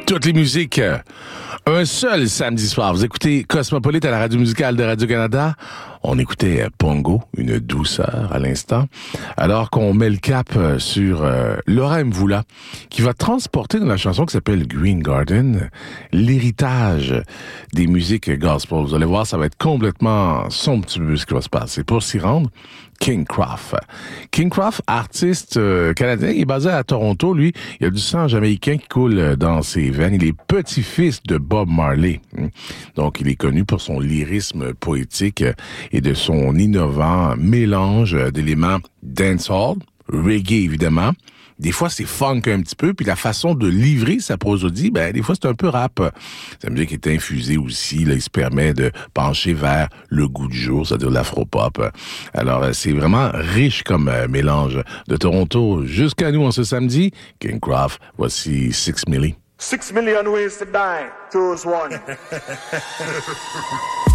Toutes les musiques, un seul samedi soir. Vous écoutez Cosmopolite à la radio musicale de Radio-Canada. On écoutait Pongo, une douceur à l'instant, alors qu'on met le cap sur Laura Mvula, qui va transporter dans la chanson qui s'appelle Green Garden l'héritage des musiques gospel. Vous allez voir, ça va être complètement somptueux ce qui va se passer. Pour s'y rendre, King Croft. King Croft, artiste canadien, il est basé à Toronto, lui. Il a du sang jamaïcain qui coule dans ses veines. Il est petit-fils de Bob Marley. Donc, il est connu pour son lyrisme poétique et de son innovant mélange d'éléments dancehall, reggae évidemment. Des fois, c'est funk un petit peu, puis la façon de livrer sa prosodie, des fois, c'est un peu rap. Sa musique est infusée aussi, là, il se permet de pencher vers le goût du jour, c'est-à-dire l'afro-pop. Alors, c'est vraiment riche comme mélange. De Toronto jusqu'à nous en ce samedi, King Croft, voici 6 Milli. 6 million ways to die, choose one.